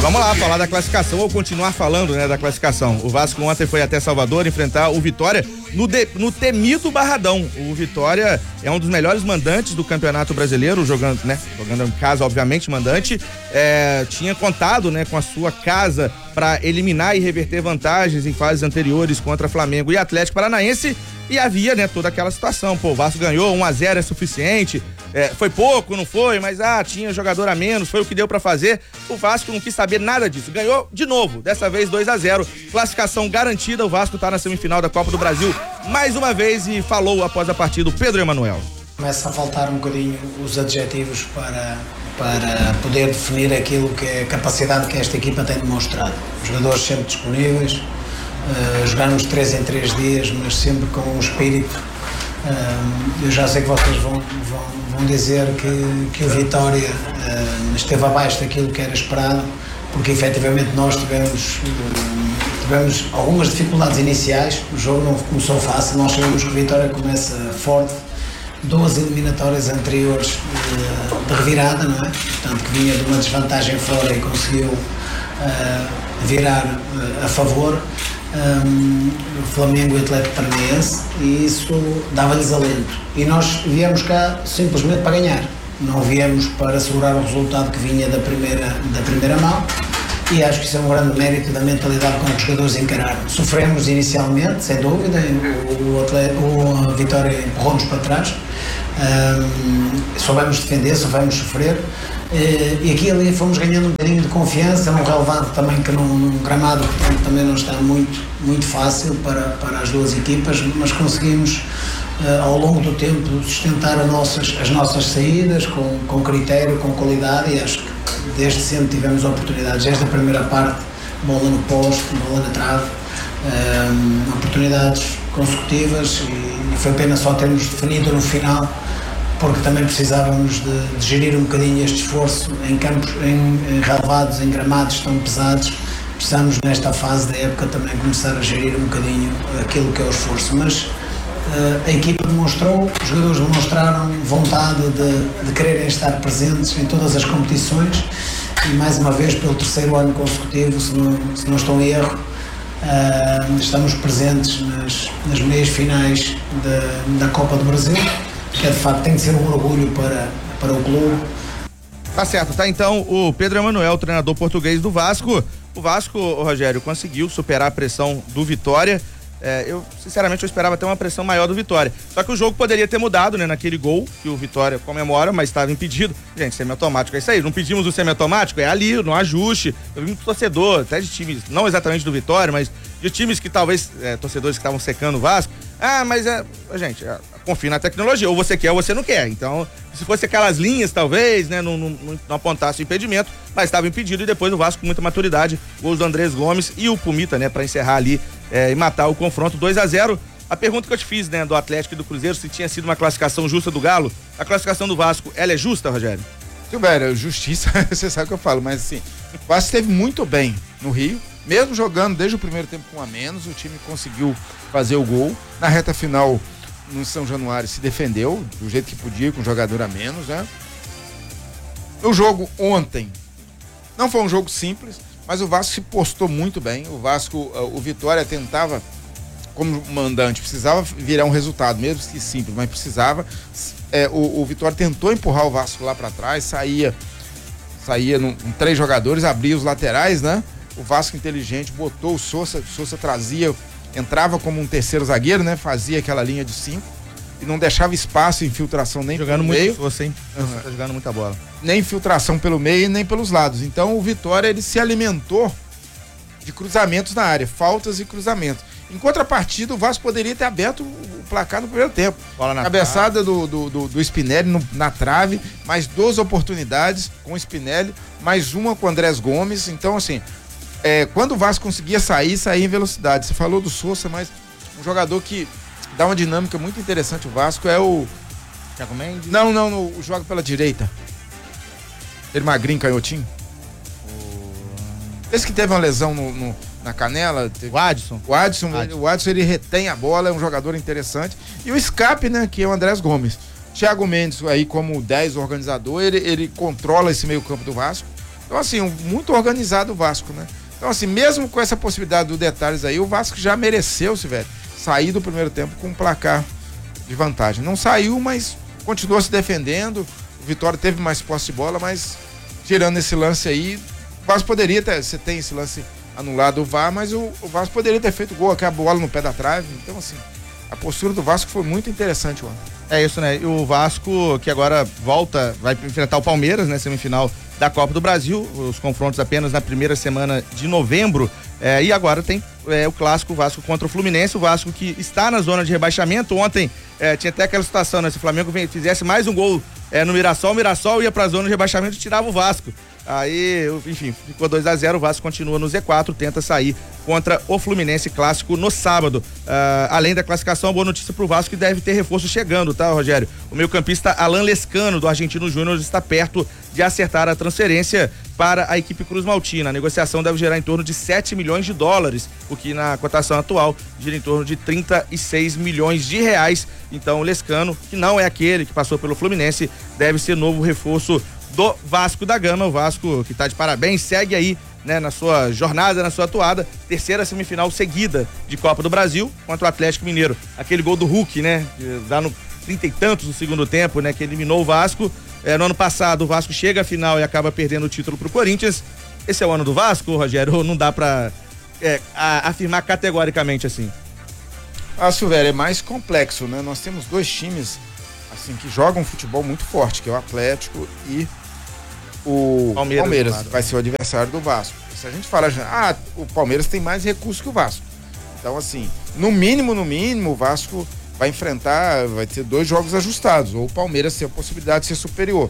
Vamos lá, falar da classificação ou continuar falando, né, da classificação. O Vasco ontem foi até Salvador enfrentar o Vitória no temido Barradão. O Vitória é um dos melhores mandantes do Campeonato Brasileiro, jogando em casa, obviamente, mandante. Tinha contado, né, com a sua casa para eliminar e reverter vantagens em fases anteriores contra Flamengo e Atlético Paranaense. E havia, né, toda aquela situação. Pô, o Vasco ganhou, 1-0 é suficiente. Foi pouco, não foi, mas tinha jogador a menos, foi o que deu pra fazer. O Vasco não quis saber nada disso, ganhou de novo, dessa vez 2-0, classificação garantida. O Vasco tá na semifinal da Copa do Brasil mais uma vez e falou após a partida o Pedro Emanuel. Começa a faltar um bocadinho os adjetivos para poder definir aquilo que é a capacidade que esta equipa tem demonstrado. Os jogadores sempre disponíveis, jogamos 3 em 3 dias, mas sempre com um espírito. Eu já sei que vocês vão dizer que o Vitória esteve abaixo daquilo que era esperado, porque efetivamente nós tivemos algumas dificuldades iniciais. O jogo não começou fácil, nós sabemos que o Vitória começa forte, 2 eliminatórias anteriores de revirada, não é? Portanto, que vinha de uma desvantagem fora e conseguiu virar a favor. Flamengo e Atlético Paranaense, e isso dava-lhes alento, e nós viemos cá simplesmente para ganhar, não viemos para segurar o resultado que vinha da primeira mão, e acho que isso é um grande mérito da mentalidade com que os jogadores encararam. Sofremos inicialmente, sem dúvida, o Vitória empurrou-nos para trás, soubemos defender, soubemos sofrer, e aqui ali fomos ganhando um bocadinho de confiança, num relevado também que num gramado que também não está muito fácil para as duas equipas, mas conseguimos ao longo do tempo sustentar as nossas saídas com critério, com qualidade, e acho que desde sempre tivemos oportunidades, desde a primeira parte, bola no poste, bola na trave, oportunidades consecutivas, e foi pena só termos definido no final, porque também precisávamos de gerir um bocadinho este esforço em campos, em relevados, em gramados tão pesados. Precisamos nesta fase da época também começar a gerir um bocadinho aquilo que é o esforço, mas a equipa demonstrou, os jogadores demonstraram vontade de quererem estar presentes em todas as competições, e mais uma vez pelo 3º ano consecutivo, se não estou em erro, estamos presentes nas meias finais da Copa do Brasil, que de facto tem de ser um orgulho para o clube. Tá certo, tá então o Pedro Emanuel, treinador português do Vasco. O Vasco, Rogério, conseguiu superar a pressão do Vitória. Eu sinceramente eu esperava ter uma pressão maior do Vitória, só que o jogo poderia ter mudado, né, naquele gol que o Vitória comemora, mas estava impedido. Gente, semiautomático é isso aí, não pedimos o semiautomático, é ali, no ajuste. Eu vi muito torcedor, até de times, não exatamente do Vitória, mas de times que talvez, torcedores que estavam secando o Vasco. Mas gente, confia na tecnologia, ou você quer ou você não quer. Então, se fosse aquelas linhas, talvez, né, não apontasse o impedimento, mas estava impedido, e depois o Vasco com muita maturidade, gols do Andrés Gomes e o Pumita, né, para encerrar ali e matar o confronto 2-0. A pergunta que eu te fiz, né, do Atlético e do Cruzeiro, se tinha sido uma classificação justa do Galo, a classificação do Vasco, ela é justa, Rogério? Silvério, justiça, você sabe o que eu falo, mas assim, o Vasco esteve muito bem no Rio, mesmo jogando desde o primeiro tempo com a menos, o time conseguiu fazer o gol. Na reta final, no São Januário, se defendeu do jeito que podia, com jogador a menos, né? O jogo ontem não foi um jogo simples, mas o Vasco se postou muito bem. O Vitória tentava, como mandante, precisava virar um resultado, mesmo que simples, mas precisava. O Vitória tentou empurrar o Vasco lá para trás, saía em 3 jogadores, abria os laterais, né? O Vasco inteligente botou o Sousa trazia, entrava como um terceiro zagueiro, né? Fazia aquela linha de 5 e não deixava espaço, infiltração nem jogando pelo muito meio. Sousa, hein? Tá jogando muita bola. Nem infiltração pelo meio e nem pelos lados. Então o Vitória, ele se alimentou de cruzamentos na área, faltas e cruzamentos. Em contrapartida, o Vasco poderia ter aberto o placar no primeiro tempo. Bola na cabeçada do Spinelli na trave, mais 2 oportunidades com o Spinelli, mais uma com o Andrés Gomes. Então, assim, quando o Vasco conseguia sair em velocidade. Você falou do Sousa, mas um jogador que dá uma dinâmica muito interessante. O Vasco é o Thiago Mendes? Não, joga pela direita. Ele magrinho, canhotinho. Esse que teve uma lesão na canela. O Adson. O Adson, ele retém a bola, é um jogador interessante. E o escape, né, que é o Andrés Gomes. Thiago Mendes aí como 10 organizador, ele controla esse meio campo do Vasco. Então, assim, muito organizado o Vasco, né? Então, assim, mesmo com essa possibilidade dos detalhes aí, o Vasco já mereceu, velho, sair do primeiro tempo com um placar de vantagem. Não saiu, mas continuou se defendendo. O Vitória teve mais posse de bola, mas tirando esse lance aí, o Vasco poderia ter, você tem esse lance anulado o VAR, mas o Vasco poderia ter feito gol, aqui a bola no pé da trave. Então, assim, a postura do Vasco foi muito interessante ontem. É isso, né? E o Vasco, que agora vai enfrentar o Palmeiras, né? Semifinal da Copa do Brasil, os confrontos apenas na primeira semana de novembro, e agora tem o clássico Vasco contra o Fluminense, o Vasco que está na zona de rebaixamento. Ontem tinha até aquela situação, né? Se o Flamengo fizesse mais um gol no Mirassol, o Mirassol ia para a zona de rebaixamento e tirava o Vasco. Aí, enfim, ficou 2-0, o Vasco continua no Z4, tenta sair contra o Fluminense, clássico no sábado. Além da classificação, boa notícia pro Vasco que deve ter reforço chegando, tá, Rogério? O meio-campista Alan Lescano, do Argentino Júnior, está perto de acertar a transferência para a equipe Cruz Maltina. A negociação deve gerar em torno de 7 milhões de dólares, o que na cotação atual gira em torno de 36 milhões de reais. Então, o Lescano, que não é aquele que passou pelo Fluminense, deve ser novo reforço do Vasco da Gama. O Vasco, que tá de parabéns, segue aí, né, na sua jornada, na sua atuada, terceira semifinal seguida de Copa do Brasil contra o Atlético Mineiro. Aquele gol do Hulk, né, lá no 30 e tantos do segundo tempo, né, que eliminou o Vasco. No ano passado o Vasco chega à final e acaba perdendo o título pro Corinthians. Esse é o ano do Vasco, Rogério, ou não dá pra afirmar categoricamente assim? Silvério, é mais complexo, né? Nós temos dois times assim que jogam futebol muito forte, que é o Atlético e o Palmeiras vai ser o adversário do Vasco. Se a gente fala, o Palmeiras tem mais recursos que o Vasco. Então, assim, no mínimo, o Vasco vai ter 2 jogos ajustados, ou o Palmeiras tem a possibilidade de ser superior.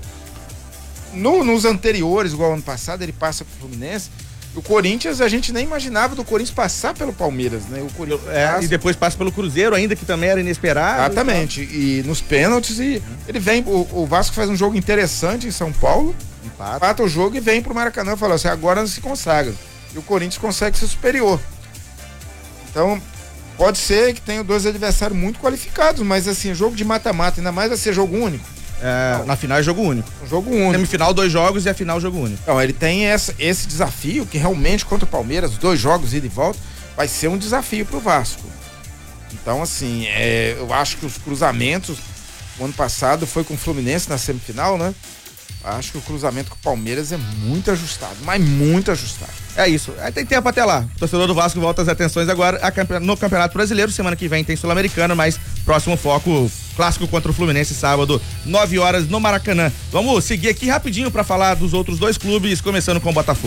Nos anteriores, igual ano passado, ele passa pro Fluminense. O Corinthians, a gente nem imaginava do Corinthians passar pelo Palmeiras, né? O Corinthians e depois passa pelo Cruzeiro, ainda que também era inesperado. Exatamente. E nos pênaltis, ele vem. O Vasco faz um jogo interessante em São Paulo, empata o jogo e vem pro Maracanã e fala assim: agora não se consagra. E o Corinthians consegue ser superior. Então, pode ser que tenha 2 adversários muito qualificados, mas assim, jogo de mata-mata, ainda mais vai ser jogo único. Na final é jogo único. Jogo único. Semifinal 2 jogos e a final jogo único. Então, ele tem esse desafio que realmente contra o Palmeiras, 2 jogos ida e volta, vai ser um desafio pro Vasco. Então, assim, eu acho que os cruzamentos, o ano passado foi com o Fluminense na semifinal, né? Acho que o cruzamento com o Palmeiras é muito ajustado, mas muito ajustado. É isso, tem tempo até lá. O torcedor do Vasco volta as atenções agora no Campeonato Brasileiro. Semana que vem tem Sul-Americano, mas próximo foco, clássico contra o Fluminense, sábado, 9 horas no Maracanã. Vamos seguir aqui rapidinho para falar dos outros 2 clubes, começando com o Botafogo.